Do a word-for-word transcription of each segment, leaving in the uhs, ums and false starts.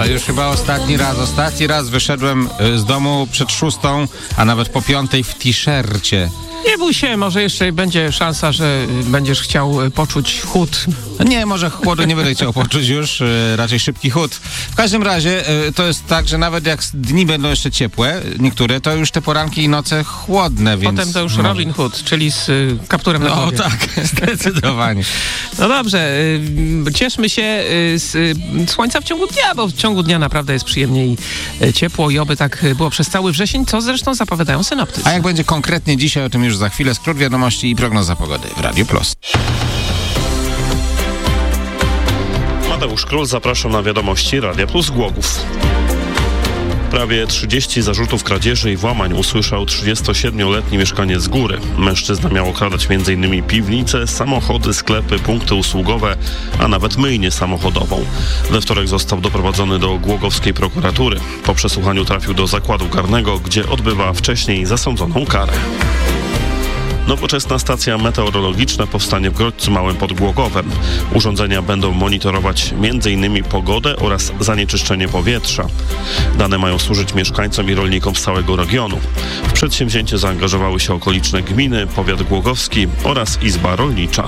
To już chyba ostatni raz. Ostatni raz wyszedłem z domu przed szóstą, a nawet po piątej w t-shircie. Nie bój się, może jeszcze będzie szansa, że będziesz chciał poczuć chłód. Nie, może chłodu nie będę chciał poczuć już, raczej szybki chłód. W każdym razie to jest tak, że nawet jak dni będą jeszcze ciepłe, niektóre, to już te poranki i noce chłodne, więc... Potem to już może... Robin Hood, czyli z y, kapturem na No głowie. tak, zdecydowanie. No dobrze, y, cieszmy się y, z y, słońca w ciągu dnia, bo w ciągu dnia naprawdę jest przyjemnie i y, ciepło i oby tak było przez cały wrzesień, co zresztą zapowiadają synoptycy. A jak będzie konkretnie dzisiaj, o tym już za chwilę. Skrót wiadomości i prognoza pogody w Radiu Plus. Mateusz Król, zapraszam na wiadomości Radia Plus Głogów. Prawie trzydzieści zarzutów kradzieży i włamań usłyszał trzydziestosiedmioletni mieszkaniec Góry. Mężczyzna miał okradać między innymi piwnice, samochody, sklepy, punkty usługowe, a nawet myjnię samochodową. We wtorek został doprowadzony do głogowskiej prokuratury. Po przesłuchaniu trafił do zakładu karnego, gdzie odbywa wcześniej zasądzoną karę. Nowoczesna stacja meteorologiczna powstanie w Grodźcu Małym pod Głogowem. Urządzenia będą monitorować między innymi pogodę oraz zanieczyszczenie powietrza. Dane mają służyć mieszkańcom i rolnikom z całego regionu. W przedsięwzięcie zaangażowały się okoliczne gminy, powiat głogowski oraz Izba Rolnicza.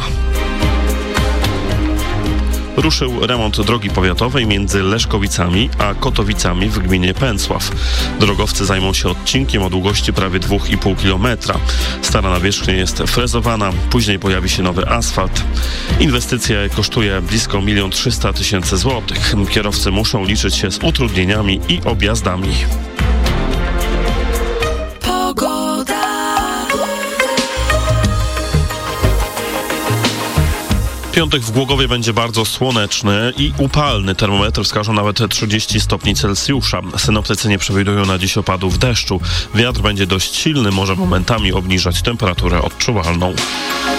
Ruszył remont drogi powiatowej między Leszkowicami a Kotowicami w gminie Pęcław. Drogowcy zajmą się odcinkiem o długości prawie dwa i pół kilometra. Stara nawierzchnia jest frezowana, później pojawi się nowy asfalt. Inwestycja kosztuje blisko milion trzysta tysięcy złotych. Kierowcy muszą liczyć się z utrudnieniami i objazdami. Piątek w Głogowie będzie bardzo słoneczny i upalny. Termometry wskażą nawet trzydzieści stopni Celsjusza. Synoptycy nie przewidują na dziś opadów deszczu. Wiatr będzie dość silny, może momentami obniżać temperaturę odczuwalną.